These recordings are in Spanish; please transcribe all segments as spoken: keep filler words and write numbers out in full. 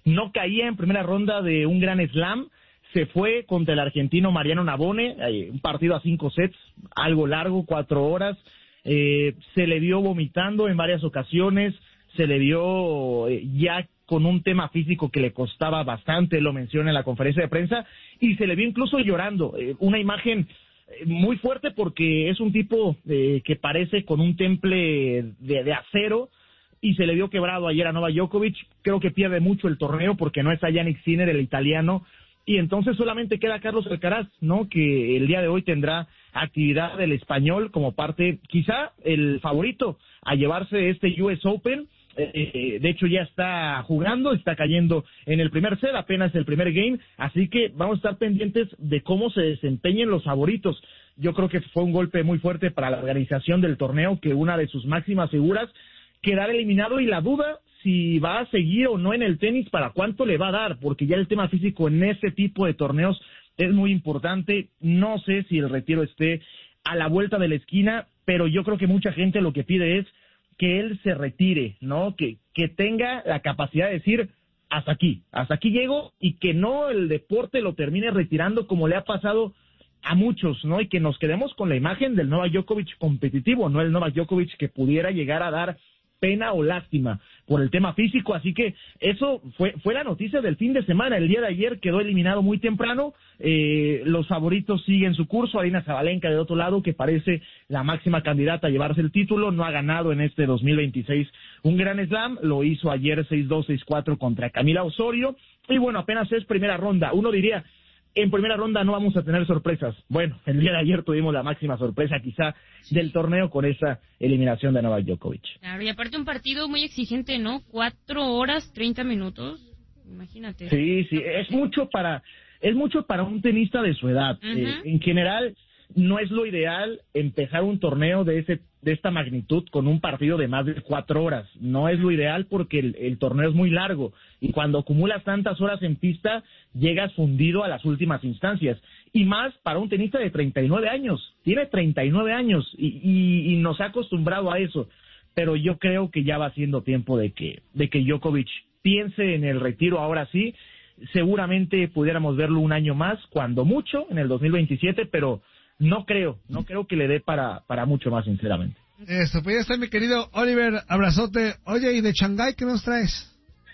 no caía en primera ronda de un gran slam, se fue contra el argentino Mariano Navone, eh, un partido a cinco sets, algo largo, cuatro horas, eh, se le vio vomitando en varias ocasiones, se le vio eh, ya con un tema físico que le costaba bastante, lo menciona en la conferencia de prensa, y se le vio incluso llorando, eh, una imagen eh, muy fuerte porque es un tipo eh, que parece con un temple de, de acero, y se le vio quebrado ayer a Novak Djokovic. Creo que pierde mucho el torneo porque no está Jannik Sinner, el italiano, y entonces solamente queda Carlos Alcaraz, ¿no? Que el día de hoy tendrá actividad del español como parte, quizá el favorito a llevarse este U S Open. Eh, de hecho ya está jugando, está cayendo en el primer set, apenas el primer game, así que vamos a estar pendientes de cómo se desempeñen los favoritos. Yo creo que fue un golpe muy fuerte para la organización del torneo, que una de sus máximas figuras quedar eliminado, y la duda si va a seguir o no en el tenis, para cuánto le va a dar, porque ya el tema físico en este tipo de torneos es muy importante. No sé si el retiro esté a la vuelta de la esquina, pero yo creo que mucha gente lo que pide es que él se retire, ¿no? Que, que tenga la capacidad de decir, hasta aquí, hasta aquí llego, y que no el deporte lo termine retirando como le ha pasado a muchos, ¿no? Y que nos quedemos con la imagen del Novak Djokovic competitivo, no el Novak Djokovic que pudiera llegar a dar pena o lástima por el tema físico. Así que eso fue fue la noticia del fin de semana. El día de ayer quedó eliminado muy temprano, eh, los favoritos siguen su curso. Aryna Sabalenka de otro lado, que parece la máxima candidata a llevarse el título, no ha ganado en este dos mil veintiséis un gran slam, lo hizo ayer seis dos, seis cuatro contra Camila Osorio, y bueno, apenas es primera ronda. Uno diría, en primera ronda no vamos a tener sorpresas. Bueno, el día de ayer tuvimos la máxima sorpresa quizá del torneo con esa eliminación de Novak Djokovic. Claro, y aparte un partido muy exigente, ¿no? Cuatro horas, treinta minutos, imagínate. Sí, sí, es mucho para, es mucho para un tenista de su edad. Uh-huh. Eh, en general, no es lo ideal empezar un torneo de ese de esta magnitud con un partido de más de cuatro horas. No es lo ideal porque el, el torneo es muy largo, y cuando acumulas tantas horas en pista, llegas fundido a las últimas instancias. Y más para un tenista de treinta y nueve años. Tiene treinta y nueve años y, y, y nos ha acostumbrado a eso. Pero yo creo que ya va siendo tiempo de que, de que Djokovic piense en el retiro ahora sí. Seguramente pudiéramos verlo un año más, cuando mucho, en el dos mil veintisiete, pero no creo, no creo que le dé para, para mucho más, sinceramente. Eso, pues ya está mi querido Oliver, abrazote. Oye, ¿y de Shanghái qué nos traes?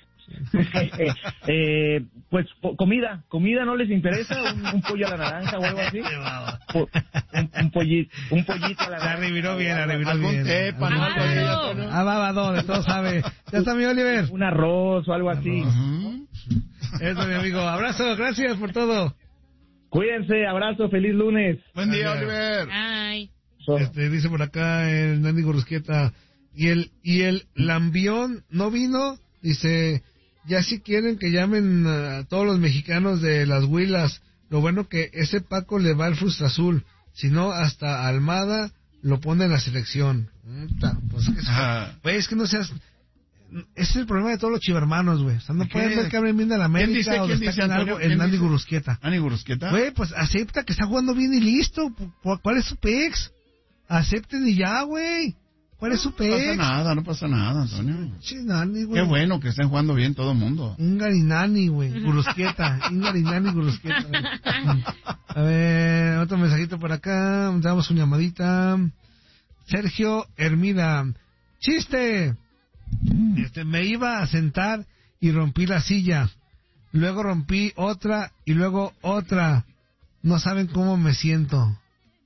eh, pues po- comida, comida no les interesa, un, un pollo a la naranja o algo así. Po- un, un, pollito, un pollito a la naranja. La reviró bien, la reviró algún bien. té, pan, Ah, algo no. Ah, babadón, todo sabe. Ya está mi Oliver. Un arroz o algo así. Uh-huh. Eso, mi amigo. Abrazo, gracias por todo. Cuídense, abrazo, feliz lunes. Buen día, Oliver. Ay. Este, dice por acá el Nandi Gorusquieta, y el y el Lambión no vino, dice, ya si quieren que llamen a todos los mexicanos de las Huilas, lo bueno que ese Paco le va al Frustra Azul, si no hasta Almada lo pone en la selección. Pues es que, Ah. güey, es que no seas... Ese es el problema de todos los chivermanos, güey. O sea, no ¿Qué? pueden ver que hablen bien de la ¿Quién América dice, o quién destacan dice, algo. Antonio? El Nandi dice? Gurusquieta. ¿Nandi Gurusquieta? Güey, pues acepta que está jugando bien y listo. ¿Cu- ¿Cuál es su pex? Acepten y ya, güey. ¿Cuál es su No pex? pasa nada, no pasa nada, Antonio. Sí, Nani, güey. Qué bueno que estén jugando bien todo el mundo. Ingarinani, güey. Gurusquieta. Ingarinani, Gurusquieta. A ver, otro mensajito por acá. Damos una llamadita. Sergio Hermida. ¡Chiste! Este, me iba a sentar y rompí la silla. Luego rompí otra y luego otra. No saben cómo me siento.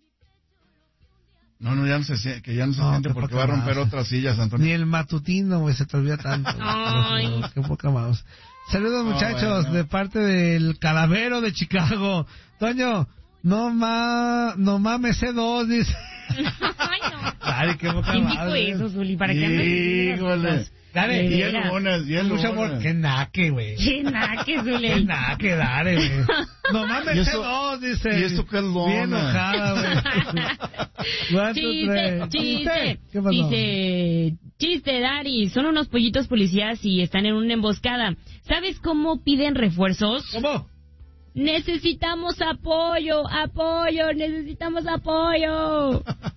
No, no, ya no se sie- que ya no se No, siente qué porque poca va a romper madre. otras sillas, Antonio. Ni el matutino, güey, se te olvida tanto. Ay. Qué poca mouse. Saludos, Oh, muchachos, bueno. de parte del Calavero de Chicago. Toño, no ma, no mames, C dos, dice. Ay, no. Ay, qué poca ¿Quién dijo madre. eso, Zuli? ¿Para qué andas diciendo esas Híjole. cosas? Dale, De Y el veras. lunes, y el Mucho amor. lunes. Qué naque, güey. Qué naque, Qué Zuli. naque, dale, güey. No mames, ¿Y C eso- dos, dice. y esto qué es lona? Bien enojada, güey. One, two, Chiste, three. chiste. ¿Qué pasó? Dice, chiste, Dari. Son unos pollitos policías y están en una emboscada. ¿Sabes cómo piden refuerzos? ¿Cómo? Necesitamos apoyo, apoyo, necesitamos apoyo.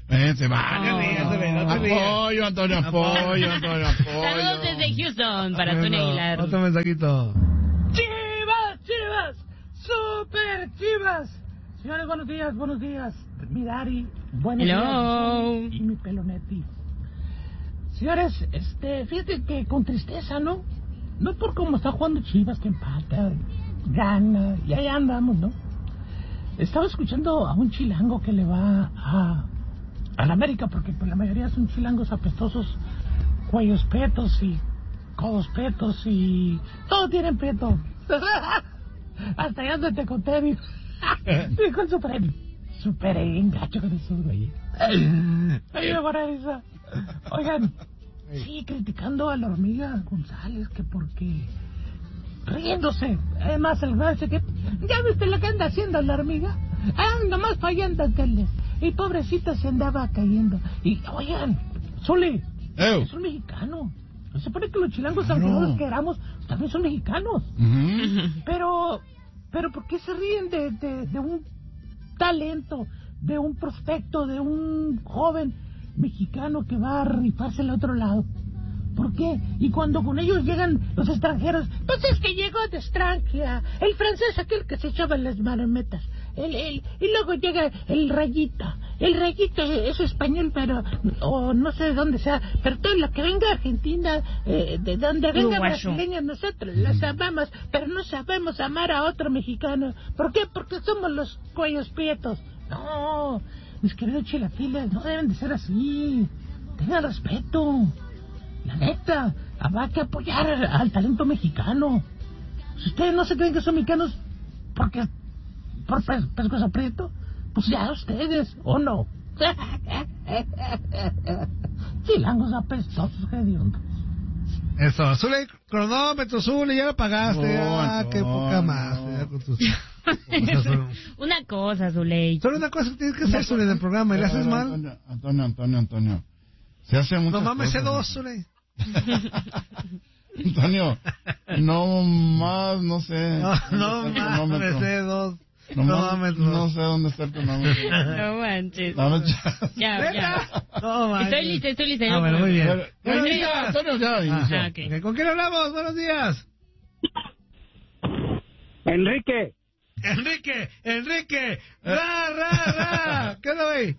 Eh, se va. No te rías, no te rías, no te rías. Apoyo, Antonio, apoyo, Antonio, apoyo. Saludos desde Houston para Bueno, Tony Aguilar. Otro mensajito. ¡Chivas, chivas! ¡Super chivas! Señores, buenos días, buenos días. Mi Dari, buenos Hello. días. Y mi pelonetti. Señores, este, fíjate que con tristeza, ¿no? No por cómo está jugando Chivas, que empata, gana, y ahí andamos, ¿no? Estaba escuchando a un chilango que le va a, a la América, porque pues, la mayoría son chilangos apestosos, cuellos petos y codos petos y todo tienen peto. Hasta ya no te conté, dijo. Dijo el super, super engacho con esos güeyes. Oye, para esa. Oigan, sí, criticando a la hormiga González, que porque riéndose. Además, el güey dice que ya viste lo que anda haciendo la hormiga. Ah, nomás fallando aquel. Y pobrecita se andaba cayendo. Y oigan, Zuli, Ew. es un mexicano. Se supone que los chilangos, Claro. aunque no los queramos, también son mexicanos. Ujú. Pero, pero ¿por qué se ríen de, de, de un talento, de un prospecto, de un joven mexicano que va a rifarse al otro lado? ¿Por qué? Y cuando con ellos llegan los extranjeros, pues es que llegó de extranjera, el francés aquel que se echaba las marometas, el, el, y luego llega el rayito, el rayito es español, pero, o no sé de dónde sea, pero todo lo que venga Argentina, eh, de donde venga Uruguayo. brasileña, nosotros las amamos, pero no sabemos amar a otro mexicano. ¿Por qué? Porque somos los cuellos prietos. No, mis queridos chilaquiles, no deben de ser así. Tengan respeto. La neta, habrá que apoyar al talento mexicano. Si ustedes no se creen que son mexicanos porque por pes- pescuezo prieto, pues ya ustedes, ¿o no? Chilangos apestosos, qué hediondos. Eso, Zule, cronómetro, Zule, ya lo pagaste. No, ah, qué no, poca más. no. ya con tus- cosas son- Una cosa, Zuley. Solo una cosa que tienes que hacer, Zule, en el programa, y le haces mal. Antonio, Antonio, Antonio, Antonio. Se hace muchas No mames, sé cosas. dos, Zule. Antonio, no más, no sé. No, no ¿Dónde está el mames, cronómetro? sé dos. No, más, Cronómetro. no sé dónde está el cronómetro. No manches. Dame chance. Ya, ya. No, manches. Estoy lista, estoy lista. Ah, yo bueno, puedo. muy bien. Bueno, Buenos ya, días. Antonio, ya inició. Ah, ok. Ok, ¿con quién hablamos? Buenos días. Enrique, Enrique, Enrique. Ra, ra, ra. ¿Qué onda, güey?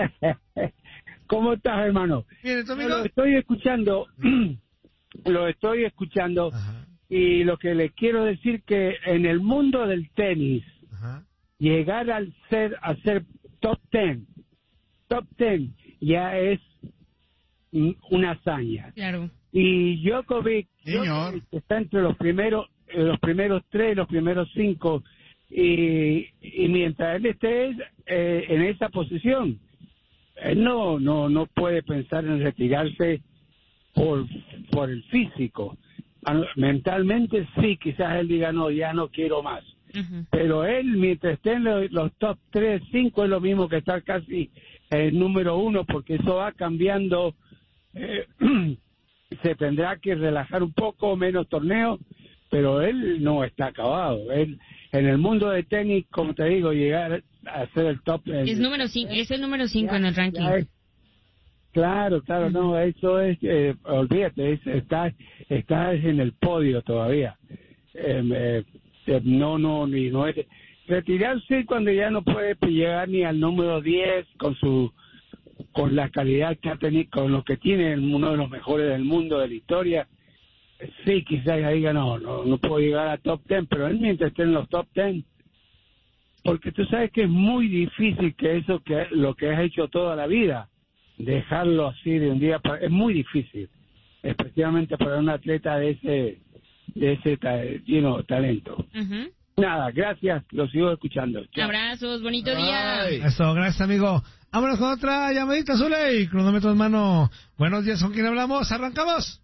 ¿cómo estás, hermano? Bien, ¿tu amigo? Lo estoy escuchando, lo estoy escuchando, Ajá, y lo que le quiero decir que en el mundo del tenis, ajá. llegar al ser a ser top ten, top ten ya es mm, una hazaña. Claro. Y Djokovic, Señor. Djokovic está entre los primeros, eh, los primeros tres, los primeros cinco, y, y mientras él esté eh, en esa posición, él no, no, no puede pensar en retirarse por, por el físico. Ah, Mentalmente sí, quizás él diga, no, ya no quiero más. Ujú. Pero él, mientras esté en los, los top tres, cinco, es lo mismo que estar casi el número uno, porque eso va cambiando. eh, se tendrá que relajar un poco, menos torneos, pero él no está acabado. Él, en el mundo de tenis, como te digo, llegar a ser el top. el- Es número cinco, es el número cinco ya- en el ya ranking. es- claro, claro, no, eso es, eh, olvídate, es, está, está en el podio todavía. Eh, eh, eh, no, no, ni no es. Retirarse cuando ya no puede llegar ni al número diez con su con la calidad que ha tenido, con lo que tiene uno de los mejores del mundo de la historia. Sí, quizás ya diga, no, no, no puedo llegar a top ten, pero él mientras esté en los top ten, porque tú sabes que es muy difícil que eso, que lo que has hecho toda la vida, dejarlo así de un día para, es muy difícil, especialmente para un atleta de ese, de ese ta- you know, talento. Ujú. Nada, gracias, lo sigo escuchando. Chao. Abrazos, bonito día. Ay. Eso, gracias, amigo. Vámonos con otra llamadita, Zule. Cronómetro en mano. Buenos días, ¿con quién hablamos? ¿Arrancamos?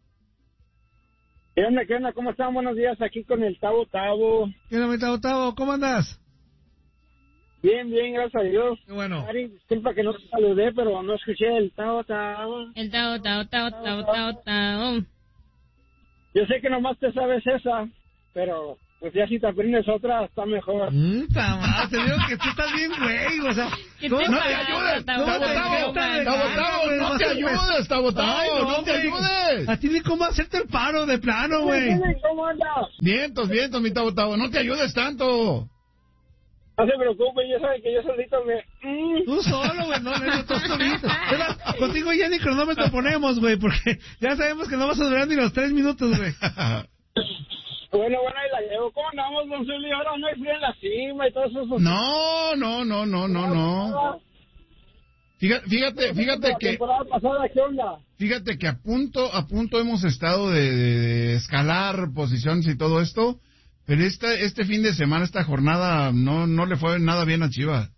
¿Qué onda, qué onda? ¿Cómo están? Buenos días, aquí con el Tavo Tavo. ¿Qué onda, mi Tavo Tavo? ¿Cómo andas? Bien, bien, gracias a Dios. Qué bueno. Ari, disculpa que no te saludé, pero no escuché el Tavo Tavo. El tao, tao, tao, tao, tao, tao. Yo sé que nomás te sabes esa, pero pues ya si te aprendes otra, está mejor. Puta madre, te digo que tú estás bien, güey. O sea, ¿Qué No, te no pasa, te ayudes. Tavo? No te Tavo, ayudes. Tavo, Tavo, no te ayudes, Tavo, Tavo, no te ayudes. A ti ni cómo hacerte el paro de plano, güey. ¿Cómo andas? Vientos, vientos, mi Tavo, Tavo, no te ayudes tanto. No se preocupe, ya saben que yo solito me... Mm. Tú solo, güey, no, no, tú solito. Es más, contigo ya ni cronómetro ponemos, güey, porque ya sabemos que no vas a durar ni los tres minutos, güey. Bueno, bueno, ahí la llevo. ¿Cómo andamos, don Zuli? Ahora no hay frío en la cima y todo eso. No, no, no, no, no, no. Fíjate, fíjate, fíjate La que, temporada pasada, ¿qué onda? fíjate que a punto, a punto hemos estado de, de- de escalar posiciones y todo esto, pero este, este fin de semana, esta jornada, no, no le fue nada bien a Chivas.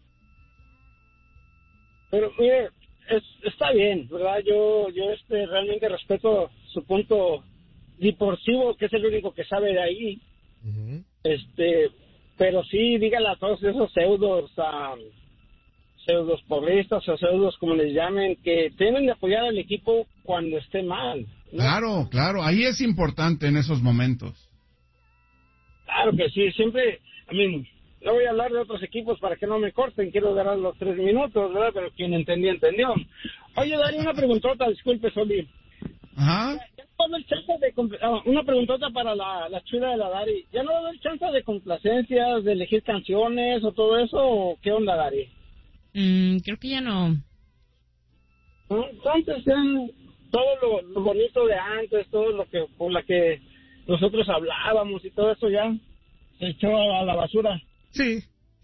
Pero, mire, es, está bien, ¿verdad? Yo, yo este, realmente respeto su punto deportivo, que es el único que sabe de ahí. Este, pero sí, dígale a todos esos pseudos, um, pseudos porristas o pseudos, como les llamen, que tienen de apoyar al equipo cuando esté mal, ¿no? Claro, claro, ahí es importante en esos momentos. Claro que sí, siempre, a mí, no voy a hablar de otros equipos para que no me corten, quiero dar los tres minutos, ¿verdad? Pero quien entendió, entendió. Oye, Dari, una preguntota, disculpe, Soli. Ajá. Ya no va a haber chance de compl- ah, una preguntota para la, la chula de la Dari. ¿Ya no va a haber chance de complacencias, de elegir canciones o todo eso? ¿O qué onda, Dari? Mm, creo que ya no. ¿No? Antes eran todo lo, lo bonito de antes, todo lo que por la que nosotros hablábamos y todo eso ya se echó a la basura. Sí.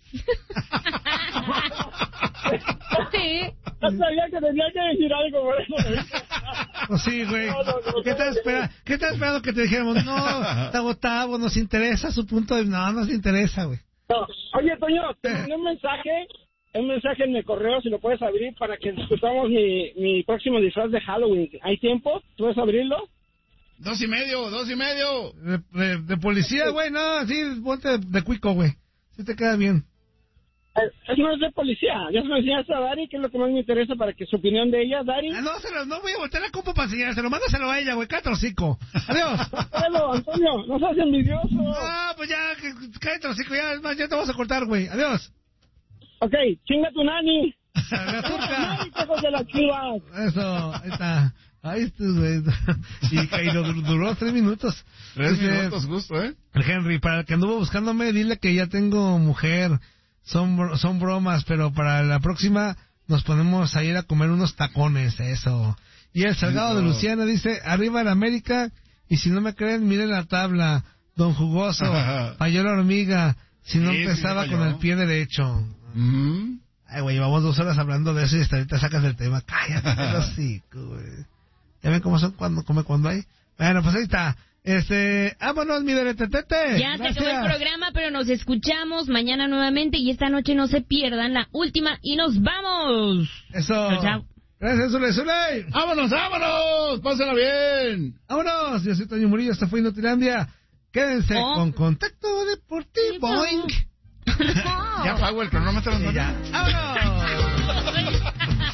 Sí. Ya sabía que tenía que decir algo, por eso. Pues sí, güey. No, no, no, ¿Qué estás esperando? ¿Qué estás esperando que te dijéramos? No, Tavo, Tavo, nos interesa su punto de... No, nos interesa, güey. No. Oye, Toño, te mandé un mensaje, un mensaje en mi correo, si lo puedes abrir, para que discutamos mi, mi próximo disfraz de Halloween. ¿Hay tiempo? ¿Puedes abrirlo? Dos y medio, dos y medio. De, de- de policía, güey, no, sí, ponte de, de cuico, güey. Sí te queda bien. Eh, Eso no es de policía. Ya se lo enseñaste a Dari, que es lo que más me interesa para que su opinión de ella, Dari. Ah, no, se lo, no voy a voltear la copa para enseñárselo, mándaselo a ella, güey, cállate hocico. Adiós. Bueno, Antonio, no seas envidioso. Ah, pues ya, que- cállate hocico, ya, es más, ya te vamos a cortar, güey. Adiós. Ok, chinga tu nani. La turca. Ay, hijos de las chivas. Eso, ahí está. Ahí está, güey. Y, y lo dur- duró tres minutos. Tres Dice, minutos justo, ¿eh? el Henry, para el que anduvo buscándome, dile que ya tengo mujer. Son, bro- son bromas, pero para la próxima nos ponemos a ir a comer unos tacones, eso. Y el Salgado de Luciana dice, arriba el América, y si no me creen, miren la tabla. Don Jugoso, falló la hormiga, si no Sí, sí, empezaba falló. con el pie derecho. Mm. Ay, güey, llevamos dos horas hablando de eso y hasta ahorita sacas el tema. Cállate, los hocico, güey. ¿Ya ven cómo son cuando come cuando hay? Bueno, pues ahí está. Este, vámonos, mi deretetete. Ya se acabó el programa, pero nos escuchamos mañana nuevamente y esta noche no se pierdan la última y nos vamos. Eso. Chao, chao. Gracias, Zule, Zule. ¡Vámonos, vámonos! ¡Pásenla bien! Vámonos. Yo soy Toño Murillo, esto fue Inutilandia. Quédense Oh. con Contacto Deportivo. No. Ya pago el cronómetro. Y ya. ¡Vámonos!